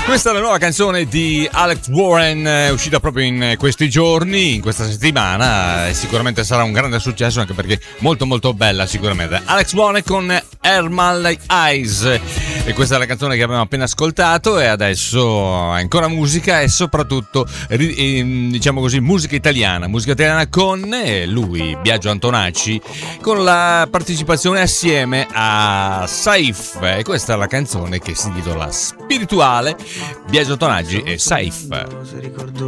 Questa è la nuova canzone di Alex Warren, uscita proprio in questi giorni, in questa settimana, e sicuramente sarà un grande successo, anche perché molto molto bella sicuramente. Alex Warren con Hermal Eyes, e questa è la canzone che abbiamo appena ascoltato, e adesso ancora musica, e soprattutto diciamo così musica italiana con lui, Biagio Antonacci, con la partecipazione assieme a Saif, e questa è la canzone che si intitola Spirituale, Biagio Antonacci e Saif.